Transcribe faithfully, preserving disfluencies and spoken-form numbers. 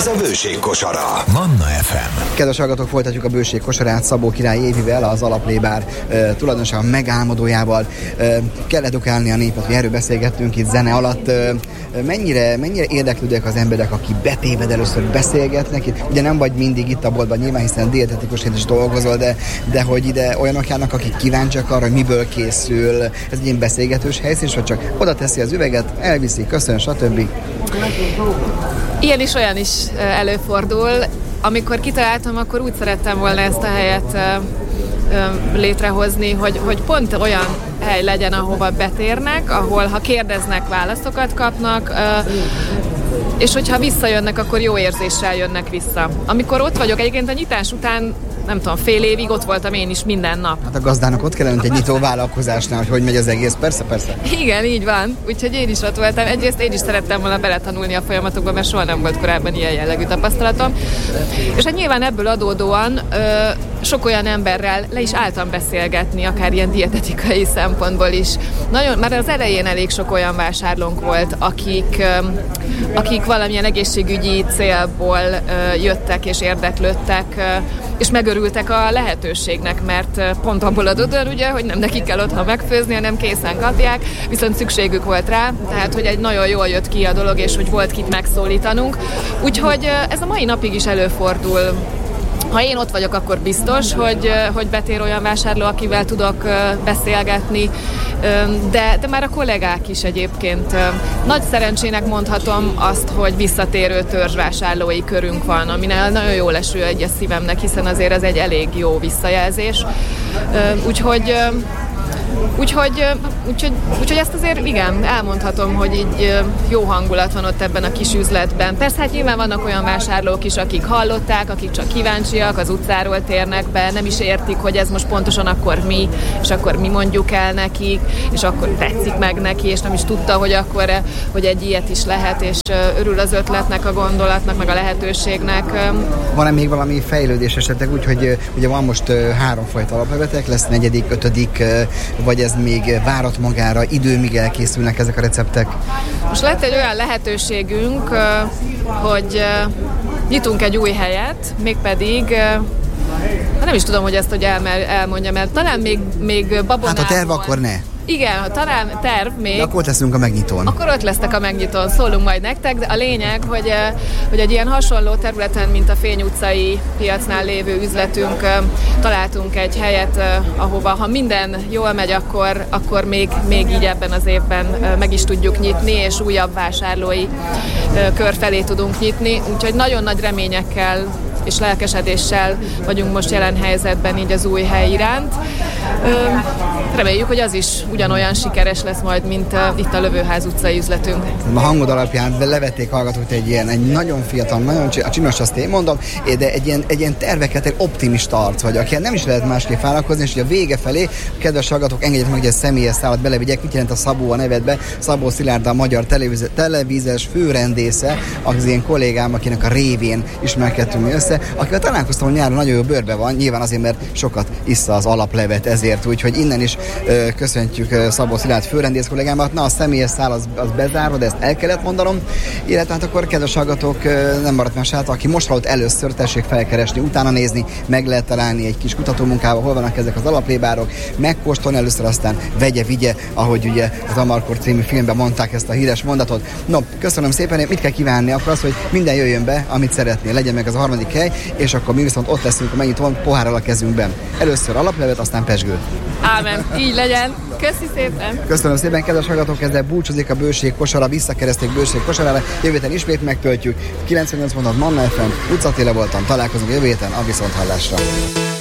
Ez a Bőség kosara. Manna ef em. Kedves hallgatók, folytatjuk a Bőség kosarát Szabó Király Évivel, az alaplébár e, tulajdonosa megálmodójával. E, kell edukálni a népet, hogy erről beszélgettünk itt zene alatt. E, mennyire, mennyire érdeklődnek az emberek, akik betéved először beszélgetnek? Ugye nem vagy mindig itt a boltban nyilván, hiszen dietetikusként is dolgozol, de, de hogy ide olyanok járnak, akik kíváncsiak arra, hogy miből készül. Ez egy ilyen beszélgetős helyszín, vagy csak oda teszi az üveget, elviszi, köszön, stb. Ilyen is, olyan is előfordul. Amikor kitaláltam, akkor úgy szerettem volna ezt a helyet létrehozni, hogy, hogy pont olyan hely legyen, ahova betérnek, ahol ha kérdeznek, válaszokat kapnak, és hogyha visszajönnek, akkor jó érzéssel jönnek vissza. Amikor ott vagyok, egyébként a nyitás után nem tudom, fél évig ott voltam én is minden nap. Hát a gazdának ott kell lenni egy nyitó vállalkozásnál, hogy hogy megy az egész, persze, persze. Igen, így van. Úgyhogy én is ott voltam. Egyrészt én is szerettem volna beletanulni a folyamatokba, mert soha nem volt korábban ilyen jellegű tapasztalatom. És hát nyilván ebből adódóan ö, sok olyan emberrel le is álltam beszélgetni, akár ilyen dietetikai szempontból is. Nagyon, már az elején elég sok olyan vásárlónk volt, akik, ö, akik valamilyen egészségügyi célból ö, jöttek és érdeklődtek, ö, és megörültek a lehetőségnek, mert pont abból adódóan, ugye, hogy nem nekik kell otthon megfőzni, hanem készen kapják, viszont szükségük volt rá, tehát hogy egy nagyon jól jött ki a dolog, és hogy volt kit megszólítanunk. Úgyhogy ez a mai napig is előfordul. Ha én ott vagyok, akkor biztos, hogy, hogy betér olyan vásárló, akivel tudok beszélgetni, de, de már a kollégák is egyébként. Nagy szerencsének mondhatom azt, hogy visszatérő törzsvásárlói körünk van, aminél nagyon jól eső egy a szívemnek, hiszen azért ez egy elég jó visszajelzés. Úgyhogy Úgyhogy, úgyhogy, úgyhogy ezt azért igen, elmondhatom, hogy így jó hangulat van ott ebben a kis üzletben. Persze hát nyilván vannak olyan vásárlók is, akik hallották, akik csak kíváncsiak, az utcáról térnek be, nem is értik, hogy ez most pontosan akkor mi, és akkor mi mondjuk el nekik, és akkor tetszik meg neki, és nem is tudta, hogy akkor hogy egy ilyet is lehet, és örül az ötletnek, a gondolatnak, meg a lehetőségnek. Van-e még valami fejlődés esetleg, úgyhogy ugye van most háromfajta alaplevetek, lesz negyedik, ötödik, vagy ez még várat magára, idő, míg elkészülnek ezek a receptek? Most lett egy olyan lehetőségünk, hogy nyitunk egy új helyet, mégpedig, nem is tudom, hogy ezt hogy el, elmondjam, mert talán még, még babonában... Hát a terv akkor ne. Igen, ha talán terv még... De akkor ott leszünk a megnyitón. Akkor ott lesztek a megnyitón, szólunk majd nektek, de a lényeg, hogy, hogy egy ilyen hasonló területen, mint a Fény utcai piacnál lévő üzletünk, találtunk egy helyet, ahova, ha minden jól megy, akkor, akkor még, még így ebben az évben meg is tudjuk nyitni, és újabb vásárlói kör felé tudunk nyitni, úgyhogy nagyon nagy reményekkel és lelkesedéssel vagyunk most jelen helyzetben így az új hely iránt. Reméljük, hogy az is ugyanolyan sikeres lesz majd, mint itt a Lövőház utcai üzletünk. A hangod alapján levették hallgatót egy ilyen, egy nagyon fiatal, nagyon csinos, azt én mondom, de egy ilyen, egy ilyen terveket, egy optimista arc vagy, aki nem is lehet másképp vállalkozni, és hogy a vége felé, kedves hallgatók, engedjék meg, hogy egy személyes szállat belevigyek, mit jelent a Szabó a nevedbe. Szabó Szilárd, a magyar televíz- televízes főrendésze, az én kollégám, akinek a révén ismerkedtünk mi össze, akivel találkoztam, hogy nyáron nagyon jó bőrbe van, nyilván azért, mert sokat issza az alaplevet ezért, úgyhogy innen is ö, köszöntjük ö, Szabó Szilárd főrendész kollégámat. Na, a személyes szál az, az bezárva, de ezt el kellett mondanom. Illetve hát akkor, kedves hallgatók, ö, nem maradt más hát, aki most hallott először, tessék felkeresni, utána nézni, meg lehet találni egy kis kutatómunkával, hol vannak ezek az alaplébárok, megkóstolni először, aztán vegye, vigye, ahogy ugye az Amarkor című filmben mondták ezt a híres mondatot. No, köszönöm szépen, mit kell kívánni? Akkor az, hogy minden jöjjön be, amit szeretnél, legyen meg az a harmadik hely, és akkor mi viszont ott leszünk, amennyit van, pohárral a kezünkben. Először alaplevet, aztán pezsgőt. Ámen, így legyen. Köszi szépen. Köszönöm szépen, kedves hallgatók, ezzel búcsúzik a Bőség kosara, visszakereszték Bőség kosarára. Jövő héten ismét megtöltjük. kilencvennyolc Manna ef em, Utca Attila voltam, találkozunk jövő héten, a viszonthallásra.